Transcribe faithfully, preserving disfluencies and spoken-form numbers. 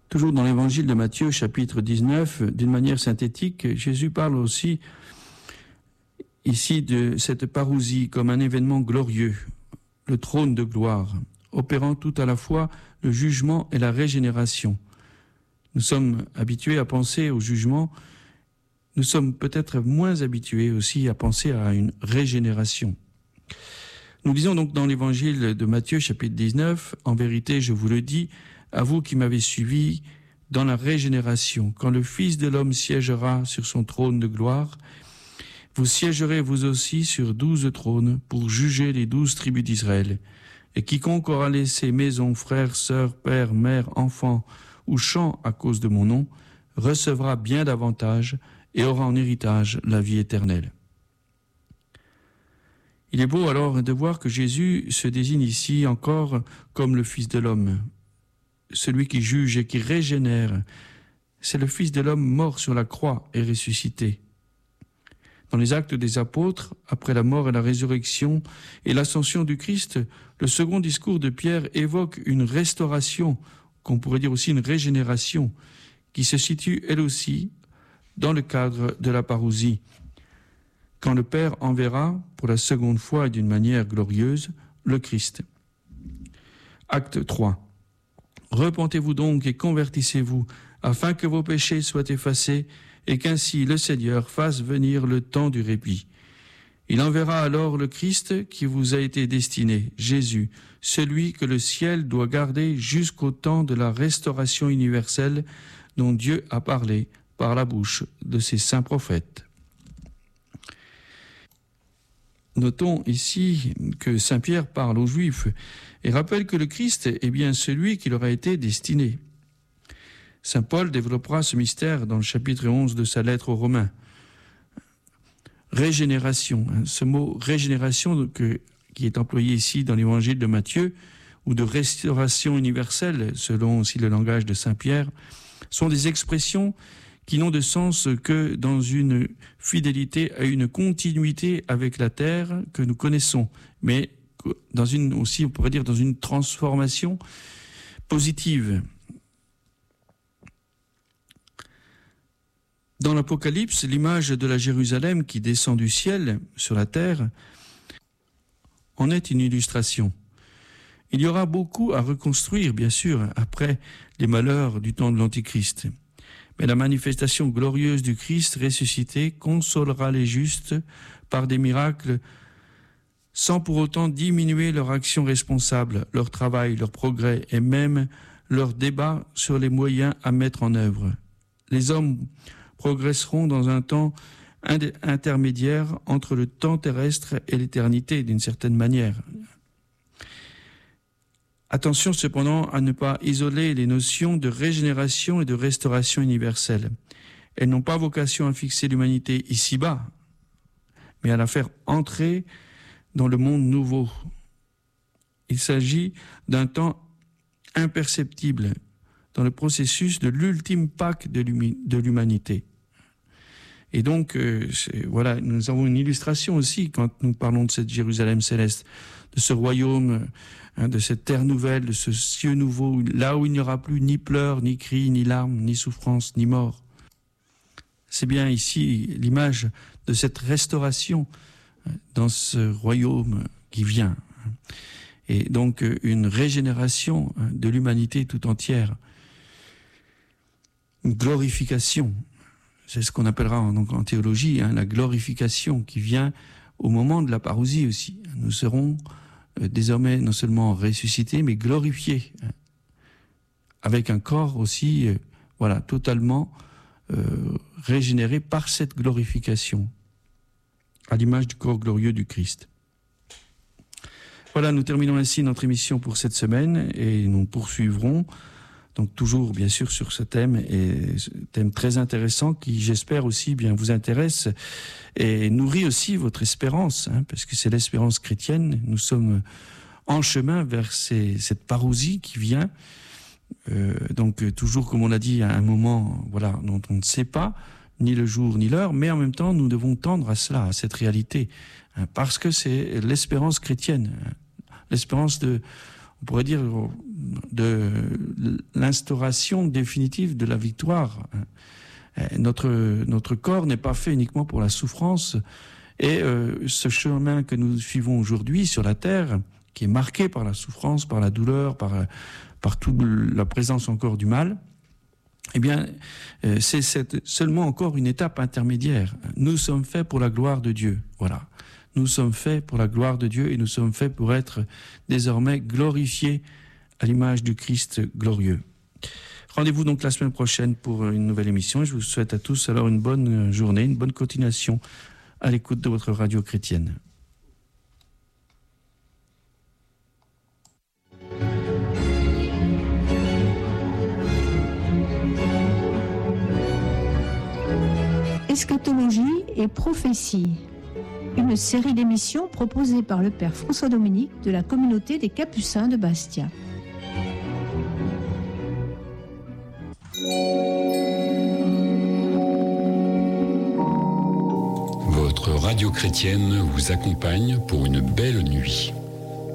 Toujours dans l'évangile de Matthieu, chapitre dix-neuf, d'une manière synthétique, Jésus parle aussi ici de cette parousie comme un événement glorieux, le trône de gloire, opérant tout à la fois le jugement et la régénération. Nous sommes habitués à penser au jugement, nous sommes peut-être moins habitués aussi à penser à une régénération. Nous lisons donc dans l'évangile de Matthieu, chapitre dix-neuf, « En vérité, je vous le dis, à vous qui m'avez suivi, dans la régénération, quand le Fils de l'homme siégera sur son trône de gloire, vous siégerez vous aussi sur douze trônes pour juger les douze tribus d'Israël. Et quiconque aura laissé maison, frères, sœurs, père, mère, enfants ou champs à cause de mon nom, recevra bien davantage et aura en héritage la vie éternelle. » Il est beau alors de voir que Jésus se désigne ici encore comme le Fils de l'homme, celui qui juge et qui régénère. C'est le Fils de l'homme mort sur la croix et ressuscité. Dans les Actes des Apôtres, après la mort et la résurrection et l'ascension du Christ, le second discours de Pierre évoque une restauration, qu'on pourrait dire aussi une régénération, qui se situe elle aussi dans le cadre de la parousie. Quand le Père enverra, pour la seconde fois et d'une manière glorieuse, le Christ. Acte trois. Repentez-vous donc et convertissez-vous, afin que vos péchés soient effacés, et qu'ainsi le Seigneur fasse venir le temps du répit. Il enverra alors le Christ qui vous a été destiné, Jésus, celui que le ciel doit garder jusqu'au temps de la restauration universelle dont Dieu a parlé par la bouche de ses saints prophètes. Notons ici que saint Pierre parle aux Juifs et rappelle que le Christ est bien celui qui leur a été destiné. Saint Paul développera ce mystère dans le chapitre onze de sa lettre aux Romains. Régénération, ce mot régénération que, qui est employé ici dans l'évangile de Matthieu, ou de restauration universelle, selon aussi le langage de saint Pierre, sont des expressions qui n'ont de sens que dans une fidélité à une continuité avec la terre que nous connaissons, mais dans une, aussi, on pourrait dire, dans une transformation positive. Dans l'Apocalypse, l'image de la Jérusalem qui descend du ciel sur la terre en est une illustration. Il y aura beaucoup à reconstruire, bien sûr, après les malheurs du temps de l'Antichrist. Mais la manifestation glorieuse du Christ ressuscité consolera les justes par des miracles sans pour autant diminuer leur action responsable, leur travail, leur progrès et même leur débat sur les moyens à mettre en œuvre. Les hommes progresseront dans un temps intermédiaire entre le temps terrestre et l'éternité, d'une certaine manière. Attention cependant à ne pas isoler les notions de régénération et de restauration universelle. Elles n'ont pas vocation à fixer l'humanité ici-bas, mais à la faire entrer dans le monde nouveau. Il s'agit d'un temps imperceptible dans le processus de l'ultime Pâque de l'humanité. Et donc, euh, voilà, nous avons une illustration aussi quand nous parlons de cette Jérusalem céleste, de ce royaume, hein, de cette terre nouvelle, de ce cieux nouveau, là où il n'y aura plus ni pleurs, ni cris, ni larmes, ni souffrances, ni mort. C'est bien ici l'image de cette restauration dans ce royaume qui vient. Et donc une régénération de l'humanité tout entière, une glorification. C'est ce qu'on appellera en, donc, en théologie, hein, la glorification qui vient au moment de la parousie aussi. Nous serons euh, désormais non seulement ressuscités, mais glorifiés, hein, avec un corps aussi, euh, voilà, totalement euh, régénéré par cette glorification, à l'image du corps glorieux du Christ. Voilà, nous terminons ainsi notre émission pour cette semaine et nous poursuivrons. Donc toujours bien sûr sur ce thème, et ce thème très intéressant qui j'espère aussi bien vous intéresse et nourrit aussi votre espérance, hein, parce que c'est l'espérance chrétienne. Nous sommes en chemin vers ces, cette parousie qui vient. Euh, donc toujours comme on l'a dit à un moment, voilà, dont on ne sait pas ni le jour ni l'heure, mais en même temps nous devons tendre à cela, à cette réalité, hein, parce que c'est l'espérance chrétienne, hein, l'espérance de, on pourrait dire, de l'instauration définitive de la victoire. Notre, notre corps n'est pas fait uniquement pour la souffrance, et euh, ce chemin que nous suivons aujourd'hui sur la terre, qui est marqué par la souffrance, par la douleur, par, par toute la présence encore du mal, eh bien, euh, c'est cette, seulement encore une étape intermédiaire. Nous sommes faits pour la gloire de Dieu, voilà. Nous sommes faits pour la gloire de Dieu et nous sommes faits pour être désormais glorifiés à l'image du Christ glorieux. Rendez-vous donc la semaine prochaine pour une nouvelle émission. Je vous souhaite à tous alors une bonne journée, une bonne continuation à l'écoute de votre radio chrétienne. Eschatologie et prophétie, une série d'émissions proposée par le Père François Dominique de la communauté des Capucins de Bastia. Votre radio chrétienne vous accompagne pour une belle nuit.